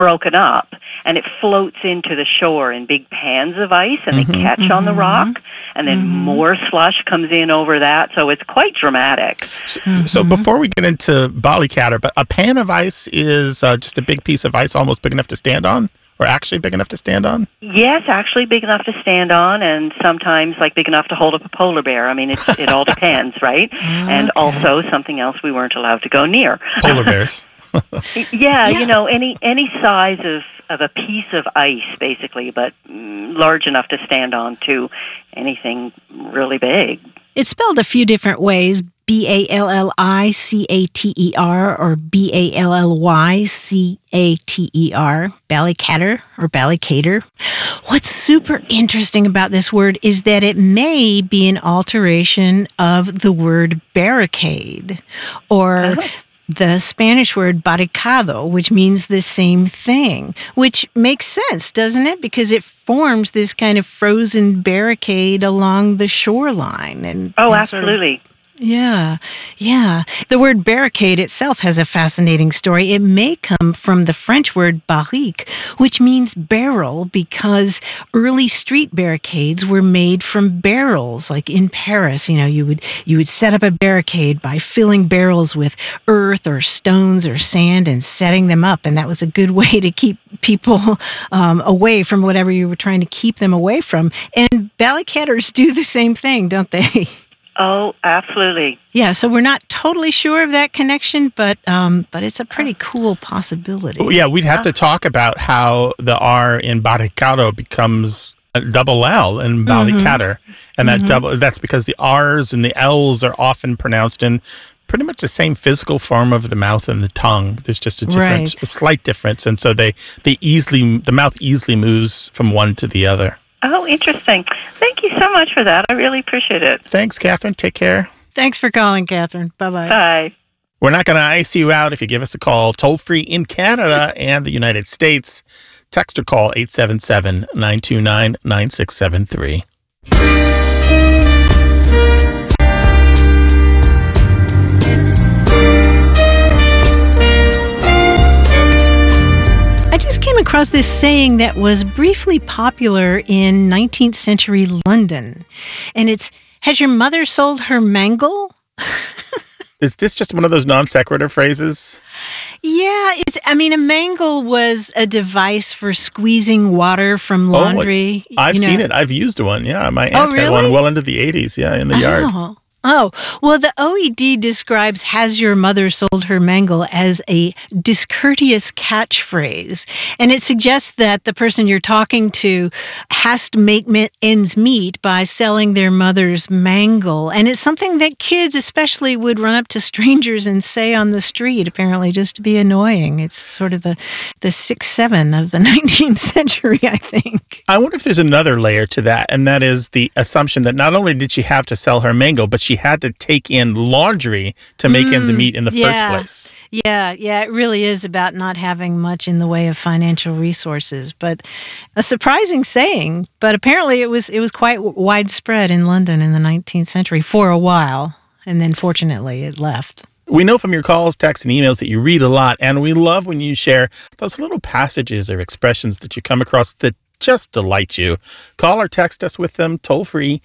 broken up, and it floats into the shore in big pans of ice, and they catch on the rock, and then more slush comes in over that, so it's quite dramatic. So before we get into Ballycadder, but a pan of ice is just a big piece of ice almost big enough to stand on? Or actually big enough to stand on? Yes, actually big enough to stand on, and sometimes like big enough to hold up a polar bear. I mean, it all depends, right? Okay. And also something else we weren't allowed to go near. Polar bears. Yeah, you know, any size of a piece of ice, basically, but large enough to stand on to anything really big. It's spelled a few different ways. Ballicater or Ballycater, Ballycadder or Ballycater. What's super interesting about this word is that it may be an alteration of the word barricade or the Spanish word barricado, which means the same thing, which makes sense, doesn't it? Because it forms this kind of frozen barricade along the shoreline. And absolutely. Sort of, yeah. The word barricade itself has a fascinating story. It may come from the French word barrique, which means barrel, because early street barricades were made from barrels. Like in Paris, you know, you would set up a barricade by filling barrels with earth or stones or sand and setting them up, and that was a good way to keep people away from whatever you were trying to keep them away from. And Ballycatters do the same thing, don't they? Oh, absolutely. Yeah, so we're not totally sure of that connection, but it's a pretty cool possibility. Oh, yeah, we'd have to talk about how the R in barricado becomes a double L in Ballycadder. And that's because the R's and the L's are often pronounced in pretty much the same physical form of the mouth and the tongue. There's just a slight difference. And so the mouth easily moves from one to the other. Oh, interesting. Thank you so much for that. I really appreciate it. Thanks, Catherine. Take care. Thanks for calling, Catherine. Bye-bye. Bye. We're not going to ice you out if you give us a call toll-free in Canada and the United States. Text or call 877-929-9673. I just came across this saying that was briefly popular in 19th century London. And it's, has your mother sold her mangle? Is this just one of those non sequitur phrases? Yeah, a mangle was a device for squeezing water from laundry. I've seen it. I've used one. Yeah, my aunt had one well into the 80s, in the yard. Oh, well, the OED describes "has your mother sold her mangle" as a discourteous catchphrase. And it suggests that the person you're talking to has to make ends meet by selling their mother's mangle. And it's something that kids especially would run up to strangers and say on the street, apparently, just to be annoying. It's sort of the 6-7 of the 19th century, I think. I wonder if there's another layer to that, and that is the assumption that not only did she have to sell her mangle, but she had to take in laundry to make ends meet in the first place. Yeah, it really is about not having much in the way of financial resources. But a surprising saying, but apparently it was quite widespread in London in the 19th century for a while, and then fortunately it left. We know from your calls, texts, and emails that you read a lot, and we love when you share those little passages or expressions that you come across that just delight you. Call or text us with them toll-free,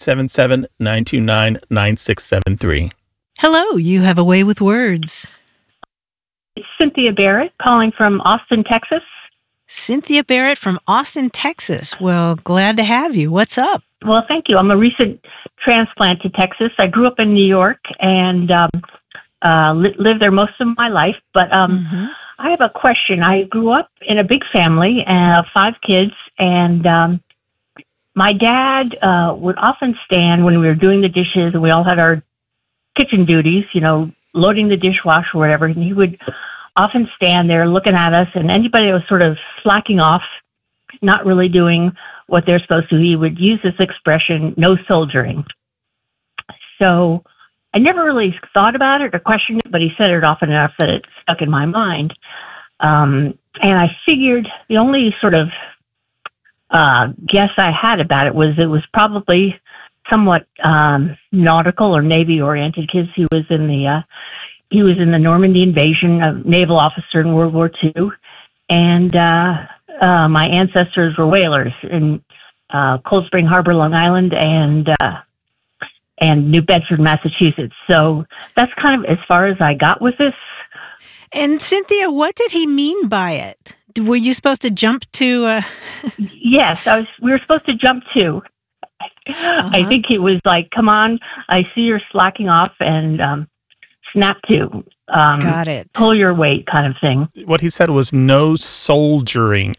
877-929-9673. Hello, you have a way with words. It's Cynthia Barrett calling from Austin, Texas. Cynthia Barrett from Austin, Texas. Well, glad to have you. What's up? Well, thank you. I'm a recent transplant to Texas. I grew up in New York and lived there most of my life, but I have a question. I grew up in a big family, 5 kids, and my dad would often stand when we were doing the dishes, and we all had our kitchen duties, loading the dishwasher or whatever, and he would often stand there looking at us, and anybody that was sort of slacking off, not really doing what they're supposed to, he would use this expression, no soldiering. So I never really thought about it or questioned it, but he said it often enough that it stuck in my mind. And I figured the only sort of guess I had about it was probably somewhat nautical or Navy-oriented, because he was in the Normandy invasion, a naval officer in World War II, and my ancestors were whalers in Cold Spring Harbor, Long Island, and New Bedford, Massachusetts. So that's kind of as far as I got with this. And Cynthia, what did he mean by it? Were you supposed to jump to? Yes, we were supposed to jump to. I think he was like, "Come on, I see you're slacking off, and snap to." Got it. Pull your weight, kind of thing. What he said was no soldiering.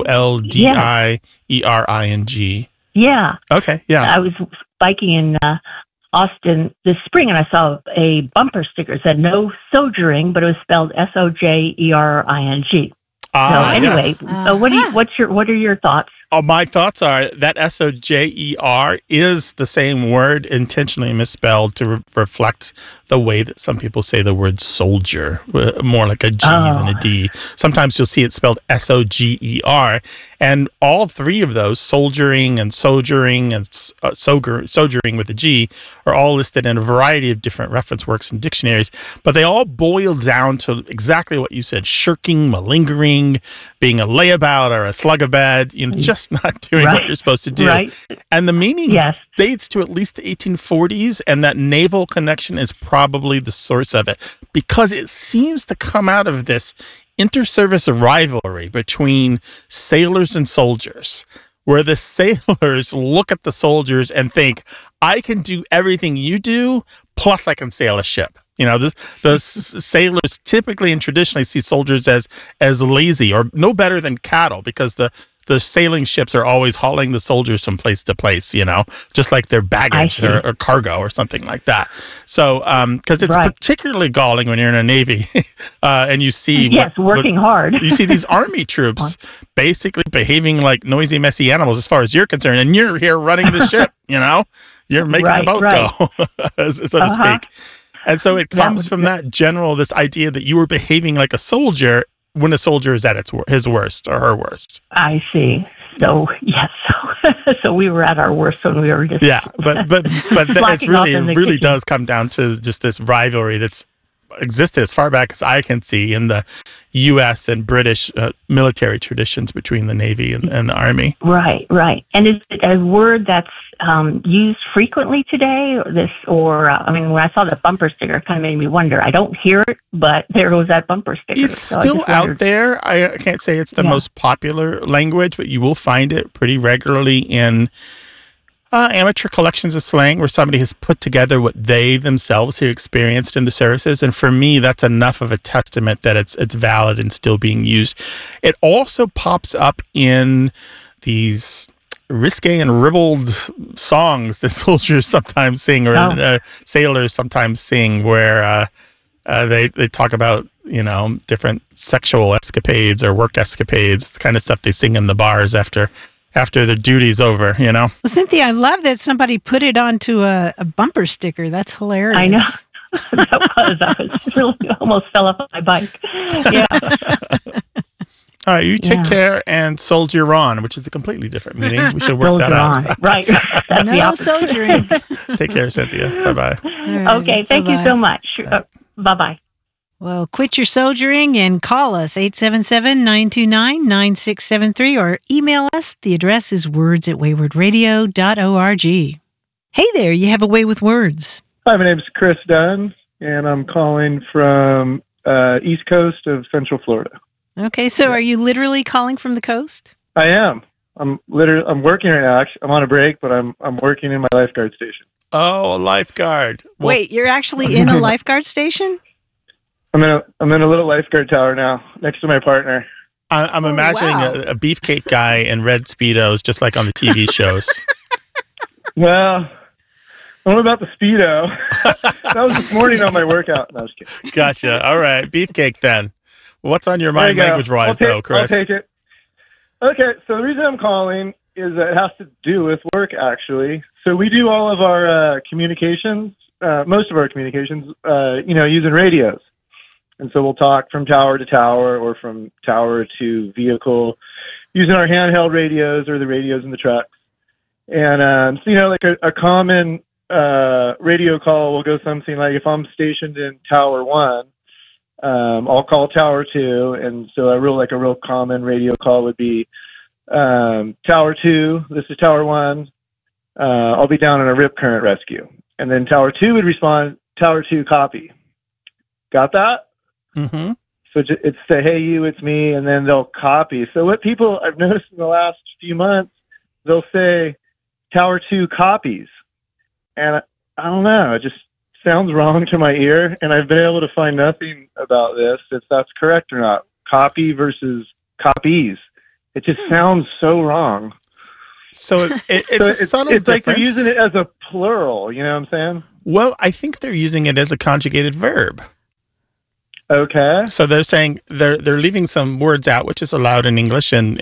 SOLDIERING. Yeah. Okay. Yeah. I was biking in Austin this spring, and I saw a bumper sticker that said "No Soldiering," but it was spelled SOJERING. So anyway, yes. so what are your thoughts? My thoughts are that SOJER is the same word intentionally misspelled to reflect the way that some people say the word soldier, more like a G than a D. Sometimes you'll see it spelled SOGER, and all three of those, soldiering and sojourning and sojourning with a G, are all listed in a variety of different reference works and dictionaries, but they all boil down to exactly what you said: shirking, malingering, being a layabout or a slug-a-bed, just not doing what you're supposed to do. Right. And the meaning dates to at least the 1840s, and that naval connection is probably the source of it, because it seems to come out of this inter-service rivalry between sailors and soldiers, where the sailors look at the soldiers and think, I can do everything you do, plus I can sail a ship. The sailors typically and traditionally see soldiers as lazy or no better than cattle, because the sailing ships are always hauling the soldiers from place to place, just like their baggage or cargo or something like that. So, because it's particularly galling when you're in a Navy and you see... working hard. You see these Army troops basically behaving like noisy, messy animals as far as you're concerned, and you're here running the ship, You're making the boat go, so to speak. And so it comes from that this idea that you were behaving like a soldier when a soldier is at his worst or her worst. I see. So, yes. So we were at our worst when we were just... Yeah, but it really does come down to just this rivalry that's existed as far back as I can see in the U.S. and British military traditions between the Navy and the Army. Right. And is it a word that's used frequently today? When I saw the bumper sticker, it kind of made me wonder. I don't hear it, but there was that bumper sticker. It's still out there. I can't say it's the most popular language, but you will find it pretty regularly in amateur collections of slang where somebody has put together what they themselves have experienced in the services. And for me, that's enough of a testament that it's valid and still being used. It also pops up in these risque and ribald songs that soldiers sometimes sing or sailors sometimes sing, where they talk about, different sexual escapades or work escapades, the kind of stuff they sing in the bars after the duty's over, Well, Cynthia, I love that somebody put it onto a bumper sticker. That's hilarious. I know. I was really almost fell off my bike. Yeah. All right, you take care and soldier on, which is a completely different meaning. We should work that out. Right. That's no soldiering. Take care, Cynthia. Bye-bye. Right, okay, thank you so much. Bye-bye. Well, quit your soldiering and call us, 877-929-9673, or email us. The address is words@waywardradio.org. Hey there, you have a way with words. Hi, my name is Chris Dunn, and I'm calling from East Coast of Central Florida. Okay, so are you literally calling from the coast? I am. I'm working right now. Actually, I'm on a break, but I'm working in my lifeguard station. Oh, a lifeguard. Well, wait, you're actually in a lifeguard station? I'm in a little lifeguard tower now, next to my partner. I'm imagining a beefcake guy in red Speedos, just like on the TV shows. Well, I don't know about the Speedo. That was this morning on my workout. No, I was kidding. Gotcha. All right, beefcake then. What's on your mind language-wise, though, Chris? I'll take it. Okay, so the reason I'm calling is that it has to do with work, actually. So we do all of our communications, most of our communications, using radios. And so we'll talk from tower to tower or from tower to vehicle using our handheld radios or the radios in the trucks. And, like a common radio call will go something like, if I'm stationed in Tower 1, I'll call Tower 2, and so a real common radio call would be, Tower 2, this is Tower 1. I'll be down in a rip current rescue. And then Tower 2 would respond, Tower 2, copy. Got that? Mm-hmm. So it's say, hey, you, it's me, and then they'll copy. So what people I've noticed in the last few months, they'll say Tower 2 copies. And I don't know, it just sounds wrong to my ear, and I've been able to find nothing about this, if that's correct or not. Copy versus copies. It just sounds so wrong. So it's a subtle it's difference. Like they're using it as a plural, you know what I'm saying? Well, I think they're using it as a conjugated verb. Okay. So they're saying they're leaving some words out, which is allowed in English and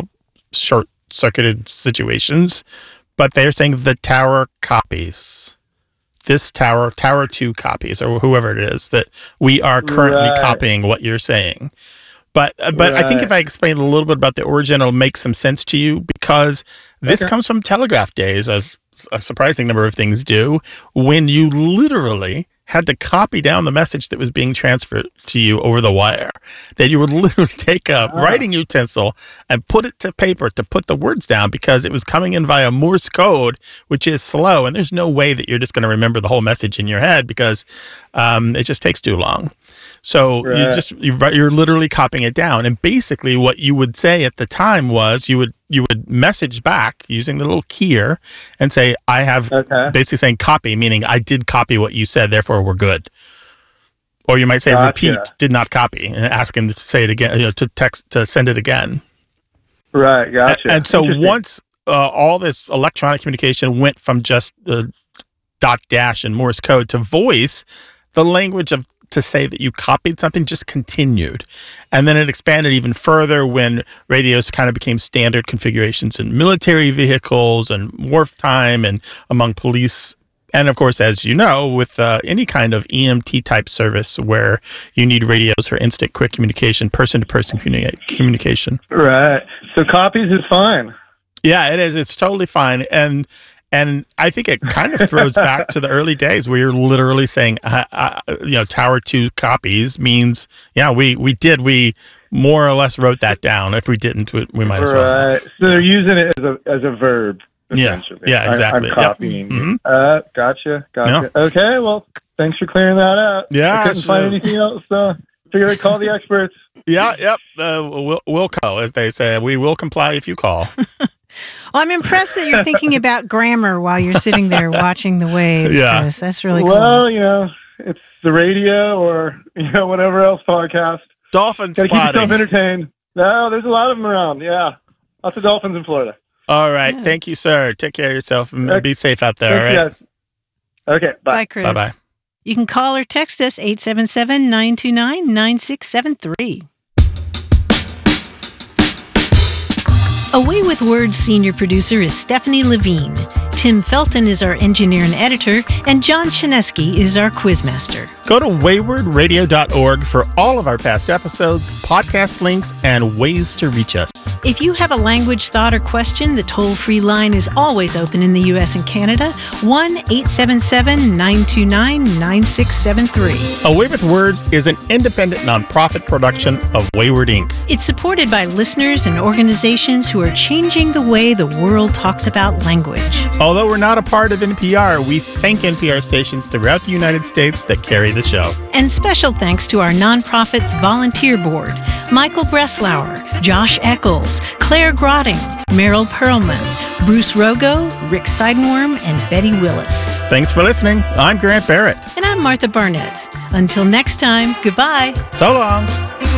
short-circuited situations. But they're saying the tower copies. This tower 2 copies, or whoever it is, that we are currently copying what you're saying. But I think if I explain a little bit about the origin, it'll make some sense to you, because this comes from telegraph days, as a surprising number of things do, when you literally had to copy down the message that was being transferred to you over the wire. That you would literally take a writing utensil and put it to paper to put the words down, because it was coming in via Morse code, which is slow, and there's no way that you're just going to remember the whole message in your head, because it just takes too long. So you're literally copying it down, and basically what you would say at the time was you would message back using the little keyer and say, I have, basically saying copy, meaning I did copy what you said, therefore we're good. Or you might say repeat, did not copy, and ask him to say it again, to send it again. Right, gotcha. And so once all this electronic communication went from just dot dash and Morse code to voice, the language to say that you copied something just continued. And then it expanded even further when radios kind of became standard configurations in military vehicles and wartime and among police. And of course, as you know, with any kind of EMT type service where you need radios for instant quick communication, person-to-person communication. Right. So copies is fine. Yeah, it is. It's totally fine. And I think it kind of throws back to the early days where you're literally saying, Tower 2 copies means, we more or less wrote that down. If we didn't, we might as well. Right. So they're using it as a verb, essentially. Yeah, exactly. I'm copying. Yep. Mm-hmm. Gotcha. Yeah. Okay, well, thanks for clearing that up. Yeah. I couldn't find anything else, so figured I'd call the experts. Yeah, yep. We'll call, as they say. We will comply if you call. Well, I'm impressed that you're thinking about grammar while you're sitting there watching the waves, Chris. That's really cool. Well, it's the radio or, whatever else podcast. Dolphin spotting. Gotta keep yourself entertained. No, there's a lot of them around, yeah. Lots of dolphins in Florida. All right. Yeah. Thank you, sir. Take care of yourself and be safe out there, all right? Yes. Okay, bye. Bye, Chris. Bye-bye. You can call or text us 877-929-9673. Away with Words senior producer is Stephanie Levine. Tim Felton is our engineer and editor, and John Chinesky is our quizmaster. Go to waywardradio.org for all of our past episodes, podcast links, and ways to reach us. If you have a language, thought, or question, the toll-free line is always open in the U.S. and Canada, 1-877-929-9673. Away with Words is an independent nonprofit production of Wayward Inc. It's supported by listeners and organizations who are changing the way the world talks about language. Although we're not a part of NPR, we thank NPR stations throughout the United States that carry the show. And special thanks to our nonprofit's volunteer board, Michael Breslauer, Josh Eccles, Claire Grotting, Meryl Perlman, Bruce Rogo, Rick Seidenworm, and Betty Willis. Thanks for listening. I'm Grant Barrett. And I'm Martha Barnett. Until next time, goodbye. So long.